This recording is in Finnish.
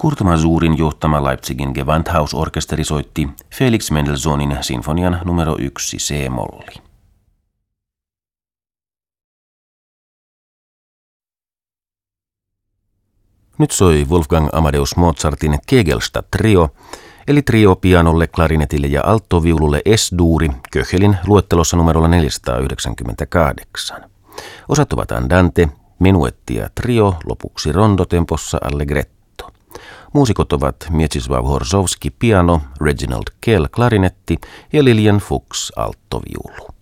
Kurt Masurin johtama Leipzigin Gewandhausorkesteri soitti Felix Mendelssohnin sinfonian numero 1 C-molli. Nyt soi Wolfgang Amadeus Mozartin Kegelstadt-trio, eli trio pianolle, klarinetille ja alttoviululle S-duuri Köchelin luettelossa numerolla 498. Osat ovat andante, menuetti ja trio, lopuksi rondotempossa allegretto. Muusikot ovat Mieczysław Horszowski piano, Reginald Kell klarinetti ja Lilian Fuchs alttoviulu.